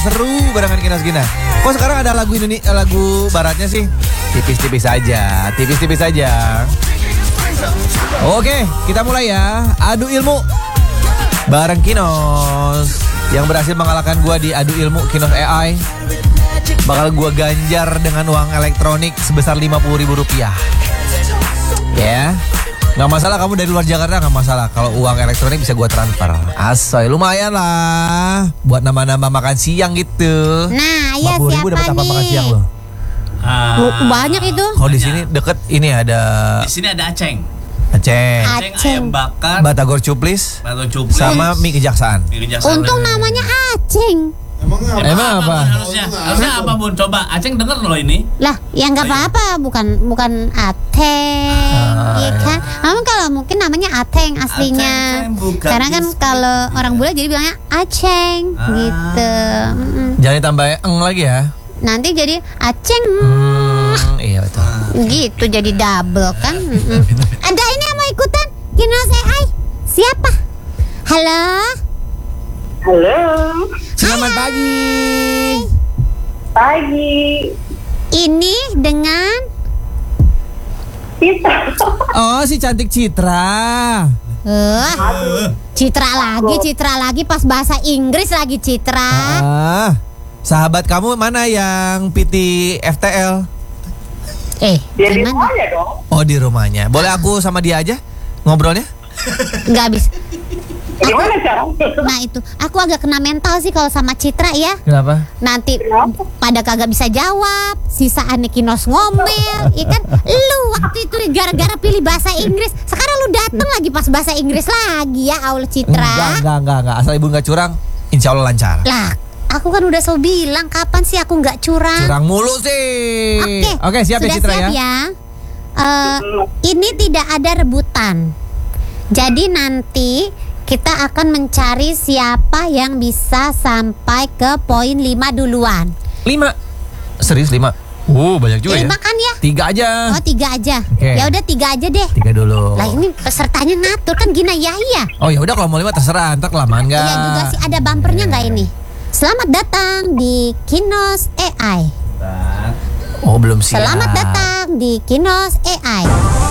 Seru barengan Kinos Gina. Kok sekarang ada lagu Indonesia, lagu baratnya sih? Tipis-tipis aja, tipis-tipis aja. Oke, kita mulai ya. Adu ilmu bareng Kinos. Yang berhasil mengalahkan gua di adu ilmu Kinos AI bakal gua ganjar dengan uang elektronik sebesar Rp50.000. Ya. Nggak masalah kamu dari luar Jakarta, nggak masalah. Kalau uang elektronik bisa gue transfer. Asoy, lumayan lah. Buat nama-nama makan siang gitu. Nah, ya 50.000 dapat siapa apa makan nih? siang lo? Banyak itu. Oh di sini deket ini ada. Di sini ada Aceng. Aceng. Ayam bakar, Batagor cuplis. batu cuplis, Sama mie kejaksaan. Untung namanya Aceng. Emang apa? Harusnya apa Bun? Coba Aceng denger loh ini. Lah, ya nggak apa-apa, bukan Ateng, ya kan? Namun kalau mungkin namanya Ateng aslinya. Aceng, bukan Karena kan biskuit. kalau orang bule jadi bilangnya Aceng gitu. Jangan ditambah eng lagi ya. Nanti jadi Aceng. Iya betul. Gitu jadi double kan. Ada ini yang mau ikutan Kinos AI. Siapa? Halo. Halo, Selamat pagi. pagi. Ini dengan Kita. Oh si cantik Citra. Citra lagi pas bahasa Inggris lagi Citra. Sahabat kamu mana yang PT FTL? Dia di Gimana? rumahnya dong. Oh di rumahnya. Boleh aku sama dia aja ngobrolnya? Nggak bisa. Gimana caranya? Nah itu, aku agak kena mental sih kalau sama Citra ya. Kenapa? Nanti Kenapa? pada kagak bisa jawab, sisaannya Kinos ngomel, ya kan? Lu waktu itu gara-gara pilih bahasa Inggris, sekarang lu dateng lagi pas bahasa Inggris lagi ya, Allah Citra. Enggak. Asal ibu nggak curang, insya Allah lancar. Lah, aku kan udah selalu bilang kapan sih aku nggak curang? Curang mulu sih. Oke, siap ya sudah Citra siap ya. Ini tidak ada rebutan. Jadi nanti kita akan mencari siapa yang bisa sampai ke poin 5 duluan. 5. Serius 5? Banyak juga ya. 5 kan ya? 3 aja. Oh 3 aja. Oke. Ya udah 3 aja deh. 3 dulu. Lah ini pesertanya ngatur kan Gina Yahya. Oh ya udah kalau mau 5 terserah, ntar kelamaan nggak? Iya juga sih, ada bumpernya nggak ini? Selamat datang di Kinos AI. Oh belum siap. Selamat datang di Kinos AI.